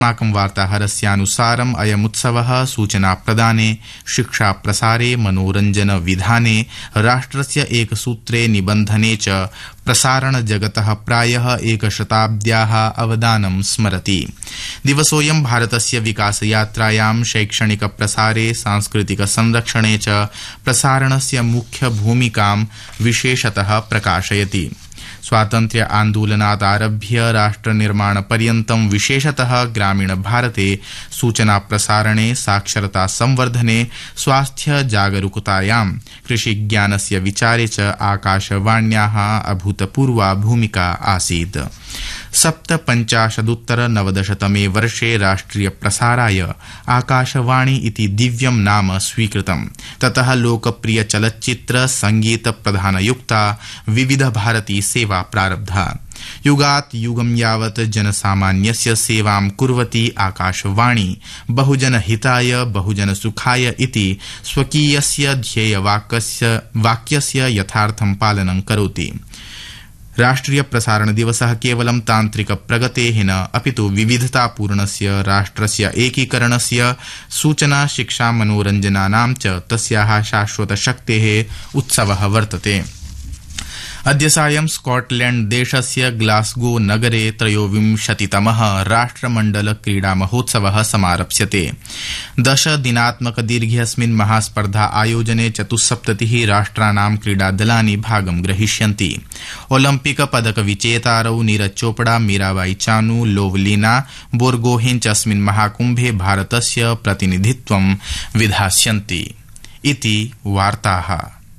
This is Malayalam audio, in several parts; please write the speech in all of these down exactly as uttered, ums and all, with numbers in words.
अस्माकं वार्ताहरस्यानुसारम् अयमुत्सवः सूचनाप्रदाने, शिक्षाप्रसारे, मनोरञ्जनविधाने, राष्ट्रस्य एकसूत्रे निबन्धने च प्रसारणजगतः प्रायः एकशताब्द्याः अवदानं स्मरति। दिवसोऽयं भारतस्य विकासयात्रायां शैक्षणिकप्रसारे, सांस्कृतिकसंरक्षणे च प्रसारणस्य मुख्यभूमिकां विशेषतः प्रकाशयति। स्वातन्त्र्य आन्दोलनादारभ्य राष्ट्रनिर्माणपर्यन्तं विशेषतः ग्रामीणभारते सूचनाप्रसारणे, साक्षरता संवर्धने, स्वास्थ्य जागरूकतायां, कृषिज्ञानस्य विचारे च आकाशवाण्याः अभूतपूर्वा भूमिका आसीत्। सप्तपञ्चाशदुत्तर नवदशतमे वर्षे राष्ट्रियप्रसाराय आकाशवाणी इति दिव्यं नाम स्वीकृतम्। ततः लोकप्रिय चलच्चित्र संगीत प्रधानयुक्ता विविध भारती सेवा प्रारब्धा। युगात् युगं यावत् जनसामान्यस्य सेवां कुर्वती आकाशवाणी बहुजनहिताय बहुजनसुखाय इति स्वकीयस्य ध्येयवाक्यस्य वाक्यस्य यथार्थं पालनं करोति। राष्ट्रिय प्रसारण दिवसः केवलं तान्त्रिक प्रगतेः न अपितु विविधतापूर्णस्य राष्ट्रस्य एकीकरणस्य, सूचना शिक्षा मनोरञ्जनानां च तस्याः शाश्वतशक्तेः उत्सवः वर्तते। अद्य सायं स्कॉटलैंड देशस्य ग्लासगो नगरे त्रयोविंशतितमः राष्ट्रमण्डल क्रीडा महोत्सवः समारप्स्यते। दश दिनात्मक दीर्घेऽस्मिन् महास्पर्धा आयोजने चतुस्सप्ततिः राष्ट्राणां क्रीडादलानि भागं ग्रहीष्यन्ति। ओलम्पिक पदक विजेतारौ नीरज चोपड़ा, मीराबाई चानू, लोवलीना बोर्गोहेन च अस्मिन् महाकुम्भे भारतस्य प्रतिनिधित्वं विधास्यन्ति। इति वार्ताः।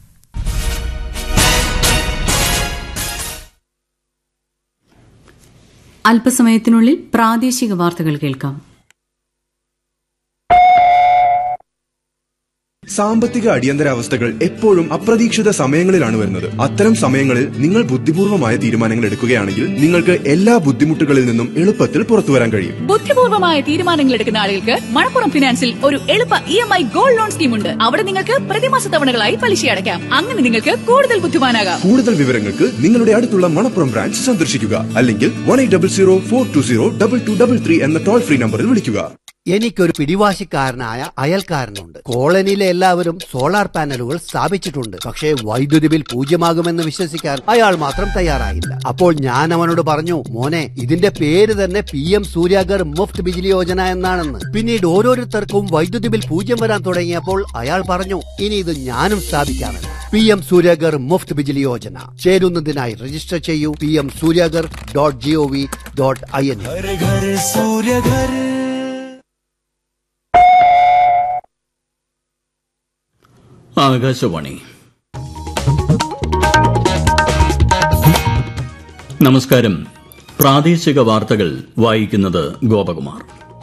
അല്പസമയത്തിനുള്ളിൽ പ്രാദേശിക വാർത്തകൾ കേൾക്കാം. സാമ്പത്തിക അടിയന്തരാവസ്ഥകൾ എപ്പോഴും അപ്രതീക്ഷിത സമയങ്ങളിലാണ് വരുന്നത്. അത്തരം സമയങ്ങളിൽ നിങ്ങൾ ബുദ്ധിപൂർവമായ തീരുമാനങ്ങൾ എടുക്കുകയാണെങ്കിൽ നിങ്ങൾക്ക് എല്ലാ ബുദ്ധിമുട്ടുകളിൽ നിന്നും എളുപ്പത്തിൽ പുറത്തുവരാൻ കഴിയും. ബുദ്ധിപൂർവമായ തീരുമാനങ്ങൾ എടുക്കുന്ന ആളുകൾക്ക് മണപ്പുറം ഫിനാൻസിൽ ഒരു എളുപ്പ E M I gold loan scheme ഉണ്ട്. അവിടെ നിങ്ങൾക്ക് പ്രതിമാസ തവണകളായി പലിശ അടയ്ക്കാം. അങ്ങനെ നിങ്ങൾക്ക് കൂടുതൽ ബുദ്ധിമാനാകാം. കൂടുതൽ വിവരങ്ങൾക്ക് നിങ്ങളുടെ അടുത്തുള്ള മണപ്പുറം ബ്രാഞ്ച് സന്ദർശിക്കുക, അല്ലെങ്കിൽ one eight double zero four to zero double two double three എന്ന ടോൾ ഫ്രീ നമ്പറിൽ വിളിക്കുക. എനിക്കൊരു പിടിവാശിക്കാരനായ അയൽക്കാരനുണ്ട്. കോളനിയിലെ എല്ലാവരും സോളാർ പാനലുകൾ സ്ഥാപിച്ചിട്ടുണ്ട്. പക്ഷേ വൈദ്യുതി ബിൽ പൂജ്യമാകുമെന്ന് വിശ്വസിക്കാൻ അയാൾ മാത്രം തയ്യാറായില്ല. അപ്പോൾ ഞാൻ അവനോട് പറഞ്ഞു, മോനെ, ഇതിന്റെ പേര് തന്നെ പി എം സൂര്യാഗർ മുഫ്ത് ബിജിലി യോജന എന്നാണെന്ന്. പിന്നീട് ഓരോരുത്തർക്കും വൈദ്യുതി ബിൽ പൂജ്യം വരാൻ തുടങ്ങിയപ്പോൾ അയാൾ പറഞ്ഞു, ഇനി ഇത് ഞാനും സ്ഥാപിക്കാമെന്ന്. P M Suryaghar Muft Bijli Yojana ചേരുന്നതിനായി register ചെയ്യൂ P M Suryaghar dot G O V dot I N. Akashvani. നമസ്കാരം. പ്രാദേശിക വാർത്തകൾ വായിക്കുന്നത് ഗോപകുമാർ.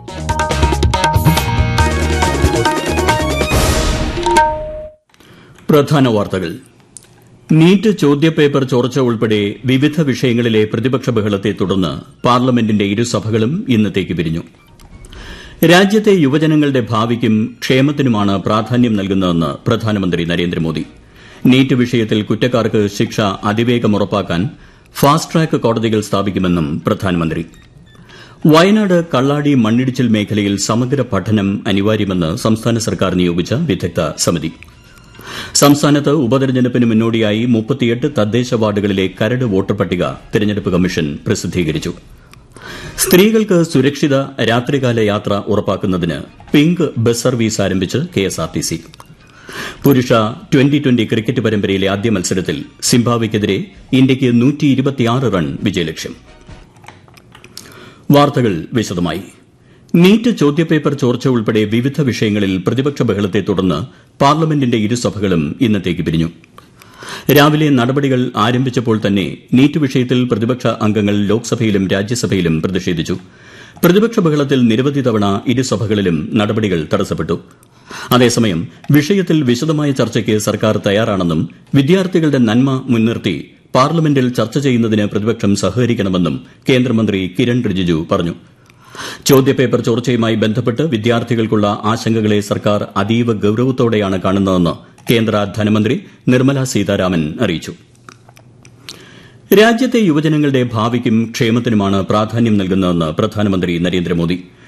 പ്രധാന വാർത്തകൾ. നീറ്റ് ചോദ്യപേപ്പർ ചോർച്ച ഉൾപ്പെടെ വിവിധ വിഷയങ്ങളിലെ പ്രതിപക്ഷ ബഹളത്തെ തുടർന്ന് പാർലമെന്റിന്റെ ഇരുസഭകളും ഇന്നത്തേക്ക് പിരിഞ്ഞു. രാജ്യത്തെ യുവജനങ്ങളുടെ ഭാവിക്കും ക്ഷേമത്തിനുമാണ് പ്രാധാന്യം നൽകുന്നതെന്ന് പ്രധാനമന്ത്രി നരേന്ദ്രമോദി. നീറ്റ് വിഷയത്തിൽ കുറ്റക്കാർക്ക് ശിക്ഷ അതിവേഗം ഉറപ്പാക്കാൻ ഫാസ്റ്റ് ട്രാക്ക് കോടതികൾ സ്ഥാപിക്കുമെന്നും പ്രധാനമന്ത്രി. വയനാട് കള്ളാടി മണ്ണിടിച്ചിൽ മേഖലയിൽ സമഗ്ര പഠനം അനിവാര്യമെന്ന് സംസ്ഥാന സർക്കാർ നിയോഗിച്ച വിദഗ്ധ സമിതി. സംസ്ഥാനത്ത് ഉപതെരഞ്ഞെടുപ്പിന് മുന്നോടിയായി മുപ്പത്തിയെട്ട് തദ്ദേശ വാർഡുകളിലെ കരട് വോട്ടർ പട്ടിക തെരഞ്ഞെടുപ്പ് കമ്മീഷൻ പ്രസിദ്ധീകരിച്ചു. സ്ത്രീകൾക്ക് സുരക്ഷിത രാത്രികാല യാത്ര ഉറപ്പാക്കുന്നതിന് പിങ്ക് ബസ് സർവീസ് ആരംഭിച്ച് കെഎസ്ആർടിസി. പുരുഷ ട്വന്റി ട്വന്റി ക്രിക്കറ്റ് പരമ്പരയിലെ ആദ്യ മത്സരത്തിൽ സിംബാബ്വെയ്ക്കെതിരെ ഇന്ത്യയ്ക്ക് നൂറ്റി ഇരുപത്തിയാറ് റൺ വിജയലക്ഷ്യം. വാർത്തകൾ വിശദമായി. നീറ്റ് ചോദ്യപേപ്പർ ചോർച്ച ഉൾപ്പെടെ വിവിധ വിഷയങ്ങളിൽ പ്രതിപക്ഷ ബഹളത്തെ തുടർന്ന് പാർലമെന്റിന്റെ ഇരുസഭകളും ഇന്നത്തേക്ക് പിരിഞ്ഞു. രാവിലെ നടപടികൾ ആരംഭിച്ചപ്പോൾ തന്നെ നീറ്റ് വിഷയത്തിൽ പ്രതിപക്ഷ അംഗങ്ങൾ ലോക്സഭയിലും രാജ്യസഭയിലും പ്രതിഷേധിച്ചു. പ്രതിപക്ഷ ബഹളത്തിൽ നിരവധി തവണ ഇരുസഭകളിലും നടപടികൾ തടസ്സപ്പെട്ടു. അതേസമയം വിഷയത്തിൽ വിശദമായ ചർച്ചയ്ക്ക് സർക്കാർ തയ്യാറാണെന്നും വിദ്യാർത്ഥികളുടെ നന്മ മുൻനിർത്തി പാർലമെന്റിൽ ചർച്ച ചെയ്യുന്നതിന് പ്രതിപക്ഷം സഹകരിക്കണമെന്നും കേന്ദ്രമന്ത്രി കിരൺ റിജിജു പറഞ്ഞു. ചോദ്യപേപ്പർ ചോർച്ചയുമായി ബന്ധപ്പെട്ട് വിദ്യാർത്ഥികൾക്കുള്ള ആശങ്കകളെ സർക്കാർ അതീവ ഗൌരവത്തോടെയാണ് കാണുന്നതെന്ന് കേന്ദ്ര ധനമന്ത്രി നിർമ്മല സീതാരാമൻ അറിയിച്ചു. രാജ്യത്തെ യുവജനങ്ങളുടെ ഭാവിക്കും ക്ഷേമത്തിനുമാണ് പ്രാധാന്യം നൽകുന്നതെന്ന് പ്രധാനമന്ത്രി നരേന്ദ്രമോദി.